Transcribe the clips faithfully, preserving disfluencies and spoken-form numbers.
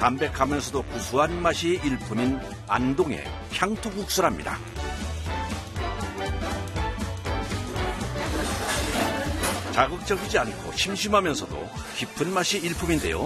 담백하면서도 구수한 맛이 일품인 안동의 향토국수랍니다. 자극적이지 않고 심심하면서도 깊은 맛이 일품인데요.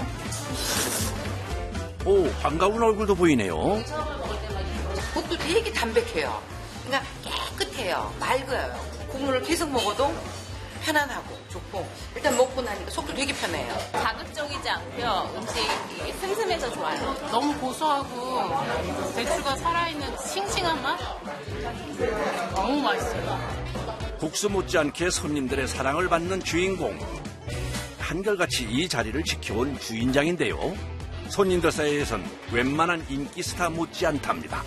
오, 반가운 얼굴도 보이네요. 국도 되게 담백해요. 그러니까 깨끗해요. 맑아요. 국물을 계속 먹어도 편안하고 좋고 일단 먹고 나니까 속도 되게 편해요. 자극적이지 않고요. 음식이 슴슴해서 좋아요. 너무 고소하고 배추가 살아있는 싱싱한 맛? 너무 맛있어요. 국수 못지않게 손님들의 사랑을 받는 주인공. 한결같이 이 자리를 지켜온 주인장인데요. 손님들 사이에선 웬만한 인기 스타 못지않답니다.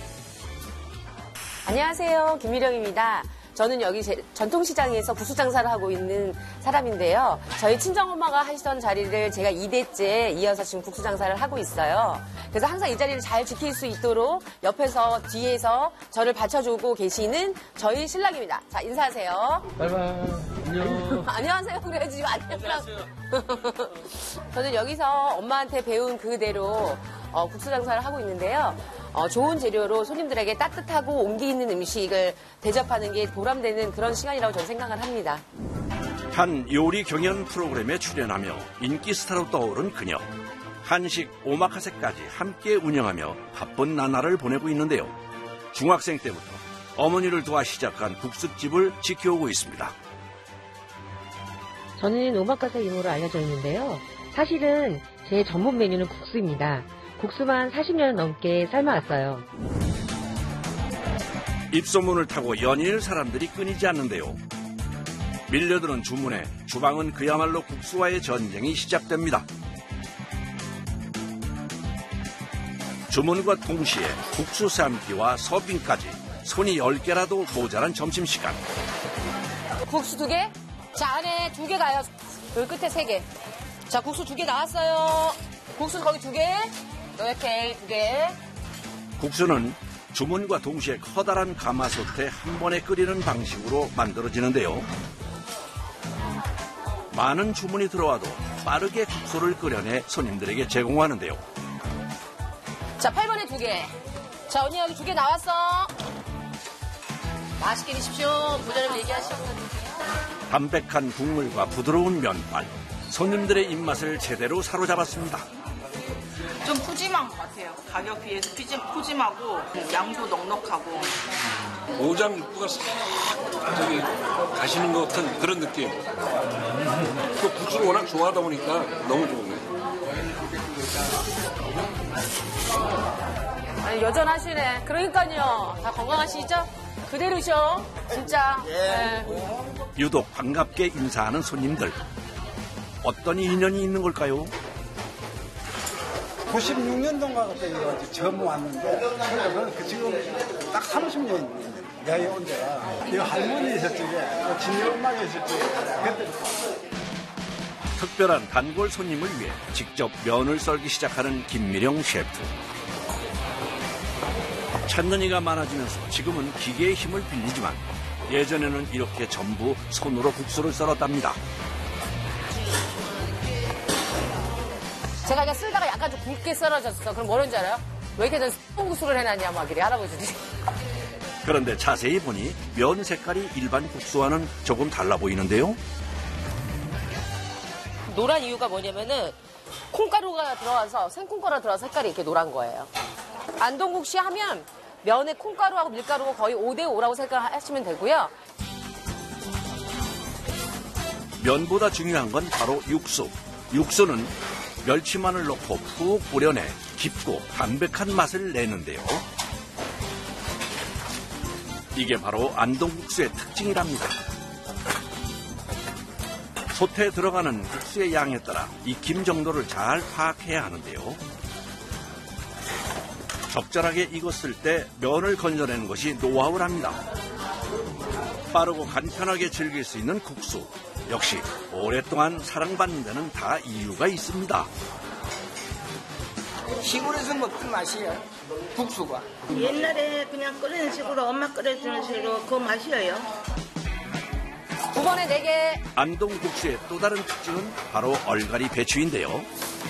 안녕하세요. 김미령입니다. 저는 여기 전통시장에서 국수 장사를 하고 있는 사람인데요. 저희 친정엄마가 하시던 자리를 제가 이 대째 이어서 지금 국수 장사를 하고 있어요. 그래서 항상 이 자리를 잘 지킬 수 있도록 옆에서 뒤에서 저를 받쳐주고 계시는 저희 신랑입니다. 자, 인사하세요. 바이바이. 안녕. 안녕하세요. 그래야지 지금 안녕하세요. 저는 여기서 엄마한테 배운 그대로 어, 국수 장사를 하고 있는데요. 어, 좋은 재료로 손님들에게 따뜻하고 온기 있는 음식을 대접하는 게 보람되는 그런 시간이라고 저는 생각을 합니다. 한 요리 경연 프로그램에 출연하며 인기 스타로 떠오른 그녀. 한식, 오마카세까지 함께 운영하며 바쁜 나날을 보내고 있는데요. 중학생 때부터 어머니를 도와 시작한 국수집을 지켜오고 있습니다. 저는 오마카세 이모로 알려져 있는데요. 사실은 제 전문 메뉴는 국수입니다. 국수만 사십 년 넘게 삶아왔어요. 입소문을 타고 연일 사람들이 끊이지 않는데요. 밀려드는 주문에 주방은 그야말로 국수와의 전쟁이 시작됩니다. 주문과 동시에 국수 삶기와 서빙까지 손이 열 개라도 모자란 점심시간. 국수 두 개? 자, 안에 두 개 가요. 여기 끝에 세 개. 자, 국수 두 개 나왔어요. 국수 거기 두 개. 이렇게 두 개. 국수는 주문과 동시에 커다란 가마솥에 한 번에 끓이는 방식으로 만들어지는데요. 많은 주문이 들어와도 빠르게 국수를 끓여내 손님들에게 제공하는데요. 자, 팔 번에 두 개. 자, 언니 여기 두 개 나왔어. 맛있게 드십시오. 부자님 얘기하시오. 담백한 국물과 부드러운 면발. 손님들의 입맛을 제대로 사로잡았습니다. 좀 푸짐한 것 같아요. 가격 비해서 푸짐, 푸짐하고 양도 넉넉하고. 오장 육부가 싹 저기 가시는 것 같은 그런 느낌. 또 국수를 워낙 좋아하다 보니까 너무 좋네요. 아니, 여전하시네. 그러니까요. 다 건강하시죠? 그대로셔. 진짜. 네. 유독 반갑게 인사하는 손님들. 어떤 인연이 있는 걸까요? 구십육 년도인가 그때 처음 왔는데 그 지금 딱 삼십 년 내가 온 데가 이 할머니 있을 적에 친정 엄마가 있을 적에 그때부터 특별한 단골 손님을 위해 직접 면을 썰기 시작하는 김미령 셰프. 찾는 이가 많아지면서 지금은 기계의 힘을 빌리지만 예전에는 이렇게 전부 손으로 국수를 썰었답니다. 제가 그냥 쓸다가 약간 좀 굵게 썰어졌어. 그럼 뭐라는 줄 알아요? 왜 이렇게 전 국수를 해놨냐, 막 이래, 할아버지들이. 그런데 자세히 보니 면 색깔이 일반 국수와는 조금 달라 보이는데요. 노란 이유가 뭐냐면은 콩가루가 들어가서 생콩가루가 들어가서 색깔이 이렇게 노란 거예요. 안동국시 하면 면에 콩가루하고 밀가루가 거의 오 대 오라고 생각하시면 되고요. 면보다 중요한 건 바로 육수. 육수는 멸치만을 넣고 푹 우려내 깊고 담백한 맛을 내는데요. 이게 바로 안동국수의 특징이랍니다. 솥에 들어가는 국수의 양에 따라 익힘 정도를 잘 파악해야 하는데요. 적절하게 익었을 때 면을 건져내는 것이 노하우랍니다. 빠르고 간편하게 즐길 수 있는 국수. 역시 오랫동안 사랑받는 데는 다 이유가 있습니다. 시골에서 먹던 맛이에요. 국수가. 옛날에 그냥 끓이는 식으로 엄마 끓여주는 식으로 그 맛이에요. 두 번에 네 개. 안동 국수의 또 다른 특징은 바로 얼갈이 배추인데요.